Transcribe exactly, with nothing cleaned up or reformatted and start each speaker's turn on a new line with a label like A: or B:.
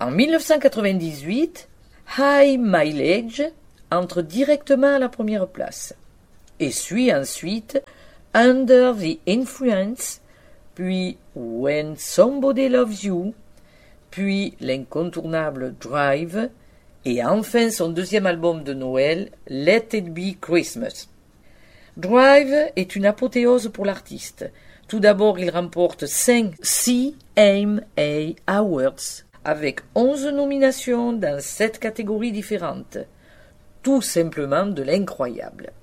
A: En dix-neuf cent quatre-vingt-dix-huit, High Mileage entre directement à la première place et suit ensuite Under the Influence, puis When Somebody Loves You, puis l'incontournable Drive, et enfin son deuxième album de Noël, Let It Be Christmas. Drive est une apothéose pour l'artiste. Tout d'abord, il remporte cinq C M A Awards, avec onze nominations dans sept catégories différentes. Tout simplement de l'incroyable.